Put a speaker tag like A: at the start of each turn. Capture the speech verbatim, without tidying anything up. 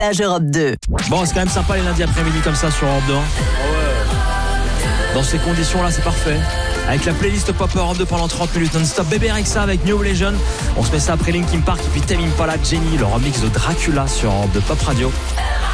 A: Page Europe deux.
B: Bon, c'est quand même sympa les lundis après-midi comme ça sur Europe deux. Hein. Dans ces conditions-là, c'est parfait. Avec la playlist Pop Europe deux pendant trente minutes non-stop. Bébé Rexha avec New Legend. On se met ça après Linkin Park et puis Tame Impala, Jenny, le remix de Dracula sur Europe deux Pop Radio.